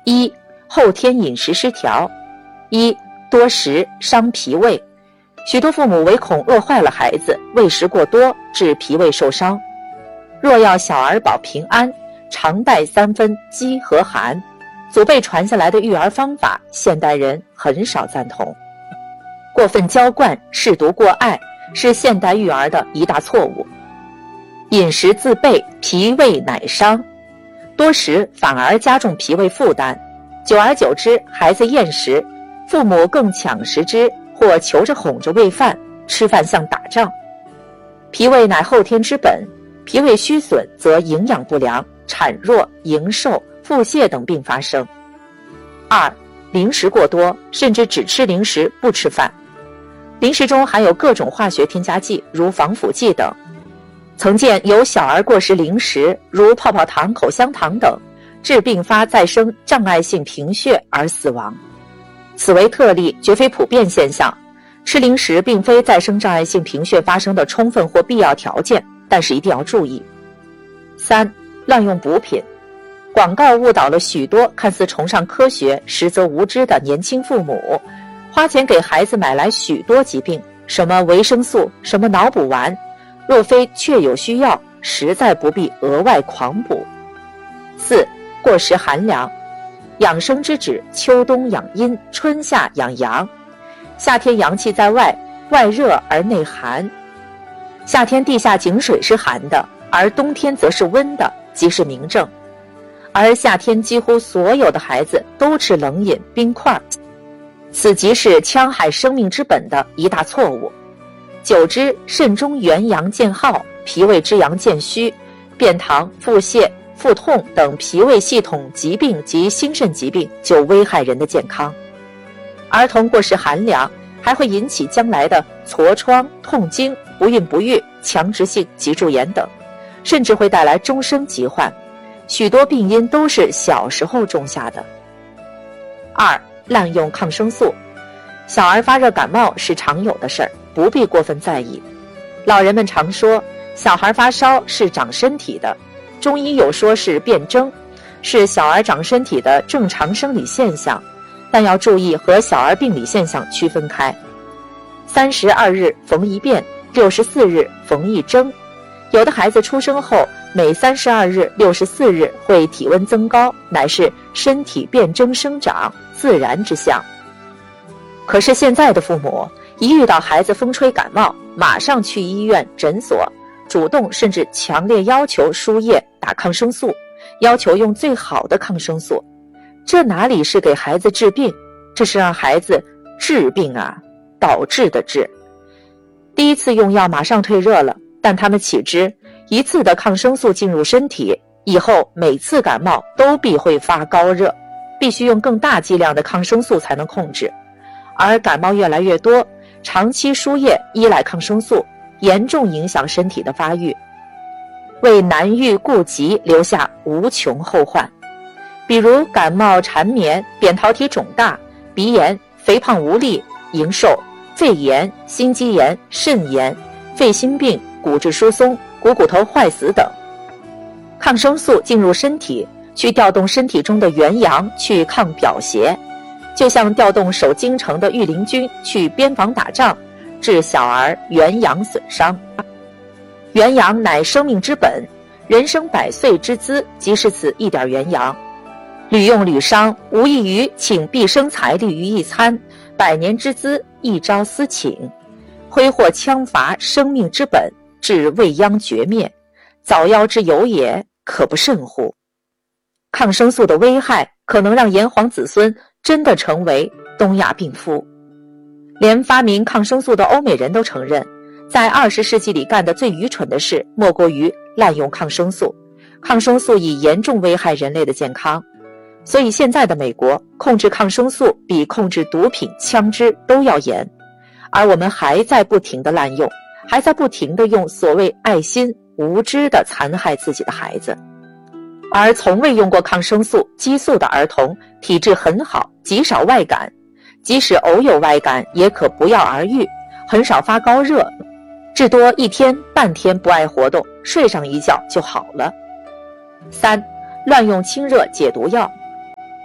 一、后天饮食失调。一、多食伤脾胃。许多父母唯恐饿坏了孩子，喂食过多致脾胃受伤。若要小儿保平安，常带3分饥和寒。祖辈传下来的育儿方法，现代人很少赞同。过分娇惯、舐犊过爱是现代育儿的一大错误。饮食自备，脾胃乃伤。多食反而加重脾胃负担，久而久之，孩子厌食，父母更抢食之，或求着哄着喂饭，吃饭像打仗。脾胃乃后天之本，脾胃虚损则营养不良、产弱、营瘦、腹泻等病发生。二、零食过多，甚至只吃零食不吃饭。零食中含有各种化学添加剂，如防腐剂等。曾见有小儿过食零食，如泡泡糖、口香糖等，致并发再生障碍性贫血而死亡。此为特例，绝非普遍现象。吃零食并非再生障碍性贫血发生的充分或必要条件，但是一定要注意。三、滥用补品。广告误导了许多看似崇尚科学，实则无知的年轻父母，花钱给孩子买来许多疾病，什么维生素，什么脑补丸，若非确有需要，实在不必额外狂补。四、过食寒凉。养生之旨，秋冬养阴，春夏养阳。夏天阳气在外，外热而内寒。夏天地下井水是寒的，而冬天则是温的，即是明证。而夏天几乎所有的孩子都吃冷饮、冰块，此即是戕害生命之本的一大错误。久之，肾中元阳渐耗，脾胃之阳渐虚，便溏、腹泻、腹痛等脾胃系统疾病及心肾疾病就危害人的健康。儿童过食寒凉，还会引起将来的痤疮、痛经、不孕不育、强直性脊柱炎等，甚至会带来终生疾患。许多病因都是小时候种下的。二、滥用抗生素。小儿发热感冒是常有的事儿，不必过分在意。老人们常说，小孩发烧是长身体的，中医有说是变征，是小儿长身体的正常生理现象，但要注意和小儿病理现象区分开。32日逢一变，64日逢一征。有的孩子出生后每32日、64日会体温增高，乃是身体变征生长，自然之象。可是现在的父母一遇到孩子风吹感冒，马上去医院、诊所，主动甚至强烈要求输液打抗生素，要求用最好的抗生素。这哪里是给孩子治病，这是让孩子治病啊，导致的治。第一次用药马上退热了，但他们岂知一次的抗生素进入身体以后，每次感冒都必会发高热，必须用更大剂量的抗生素才能控制。而感冒越来越多，长期输液依赖抗生素，严重影响身体的发育，为难愈痼疾留下无穷后患。比如感冒缠绵、扁桃体肿大、鼻炎、肥胖无力、营瘦、肺炎、心肌炎、肾炎、肺心病、骨质疏松、骨头坏死等。抗生素进入身体，去调动身体中的元阳去抗表邪，就像调动守京城的御林军去边防打仗，致小儿元阳损伤。元阳乃生命之本，人生100岁之资即是此一点元阳。屡用屡伤，无异于请毕生财力于一餐，100年之资一朝私请，挥霍枪伐生命之本，致未央绝灭，早夭之有也，可不慎乎。抗生素的危害可能让炎黄子孙真的成为东亚病夫。连发明抗生素的欧美人都承认，在20世纪里干的最愚蠢的事莫过于滥用抗生素。抗生素已严重危害人类的健康，所以现在的美国控制抗生素比控制毒品、枪支都要严，而我们还在不停地滥用，还在不停地用所谓爱心无知地残害自己的孩子。而从未用过抗生素、激素的儿童体质很好，极少外感，即使偶有外感也可不药而愈，很少发高热，至多1天半天不爱活动，睡上一觉就好了。3. 乱用清热解毒药。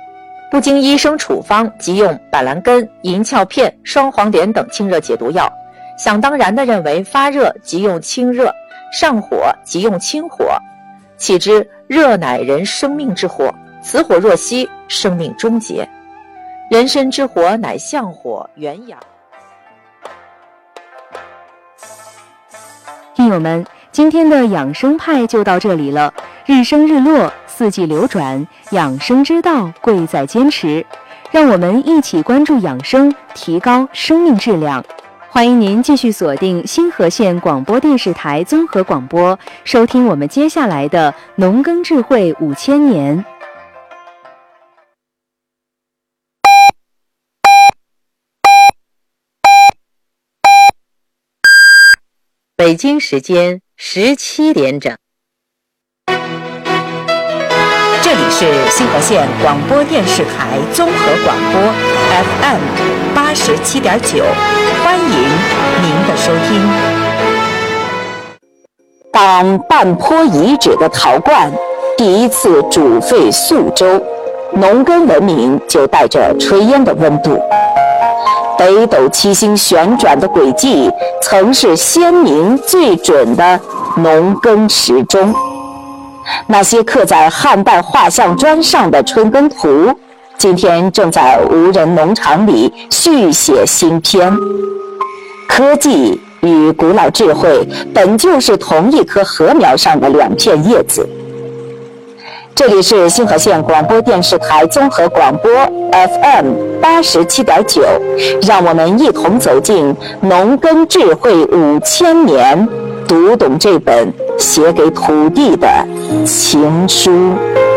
不经医生处方即用板蓝根、银翘片、双黄连等清热解毒药，想当然地认为发热即用清热，上火即用清火。岂知热乃人生命之火，此火若熄，生命终结。人身之火乃相火元养。 听友们，今天的养生派就到这里了。日升日落，四季流转，养生之道贵在坚持。让我们一起关注养生，提高生命质量。欢迎您继续锁定新河县广播电视台综合广播，收听我们接下来的农耕智慧5000年。 北京时间17点整。这里是新河县广播电视台综合广播 FM 87.9，欢迎您的收听。当半坡遗址的陶罐第一次煮沸宿周，农耕文明就带着炊烟的温度。北斗七星旋转的轨迹，曾是先民最准的农耕时钟。那些刻在汉代画像砖上的春耕图，今天正在无人农场里续写新篇。科技与古老智慧本就是同一棵禾苗上的两片叶子。这里是新河县广播电视台综合广播 FM 87.9，让我们一同走进农耕智慧5000年，读懂这本写给土地的情书。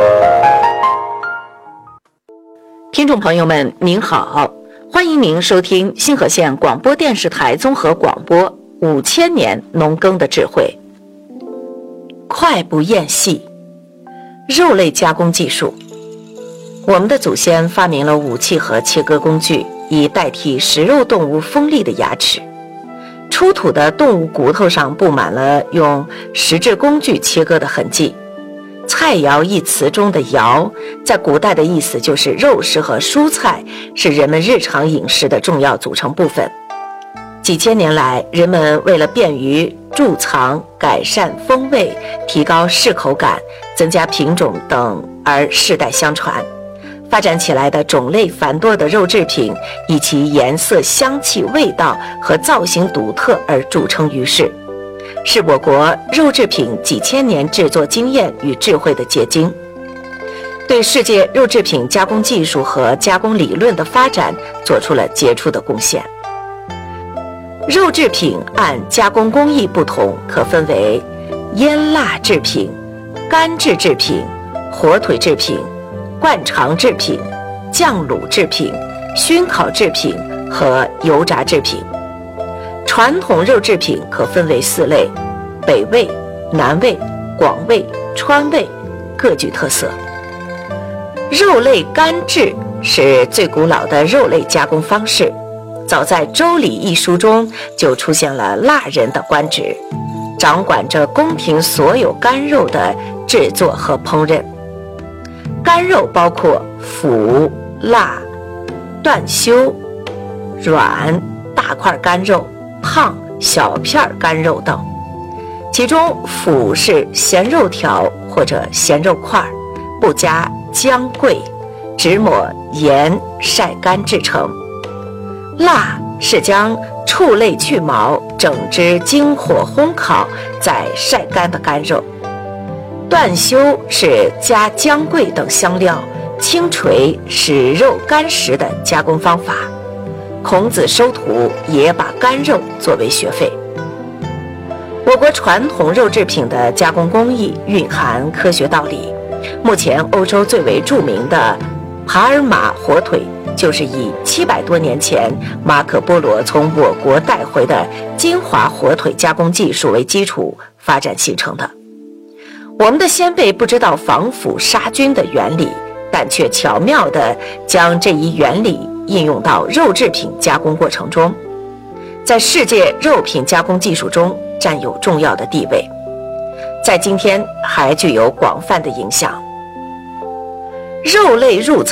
听众朋友们您好，欢迎您收听新河县广播电视台综合广播5000年农耕的智慧。快不厌细，肉类加工技术。我们的祖先发明了武器和切割工具，以代替食肉动物锋利的牙齿。出土的动物骨头上布满了用石质工具切割的痕迹。菜肴一词中的肴，在古代的意思就是肉食和蔬菜是人们日常饮食的重要组成部分。几千年来，人们为了便于贮藏、改善风味、提高适口感、增加品种等而世代相传，发展起来的种类繁多的肉制品，以其颜色、香气、味道和造型独特而著称于世，是我国肉制品几千年制作经验与智慧的结晶，对世界肉制品加工技术和加工理论的发展做出了杰出的贡献。肉制品按加工工艺不同，可分为腌腊制品、干制制品、火腿制品、灌肠制品、酱卤制品、熏烤制品和油炸制品。传统肉制品可分为4类：北味、南味、广味、川味，各具特色。肉类干制是最古老的肉类加工方式，早在《周礼》一书中就出现了腊人的官职，掌管着宫廷所有干肉的制作和烹饪。干肉包括腐、腊、断修、软、大块干肉、胖、小片干肉等。其中腐是咸肉条或者咸肉块，不加姜桂，只抹盐晒干制成。腊是将畜类去毛，整只经火烘烤再晒干的干肉。断修是加姜桂等香料轻锤使肉干实的加工方法。孔子收徒也把干肉作为学费。我国传统肉制品的加工工艺蕴含科学道理。目前欧洲最为著名的帕尔马火腿，就是以700多年前马可波罗从我国带回的金华火腿加工技术为基础发展形成的。我们的先辈不知道防腐杀菌的原理，但却巧妙地将这一原理应用到肉制品加工过程中，在世界肉品加工技术中占有重要的地位，在今天还具有广泛的影响。肉类入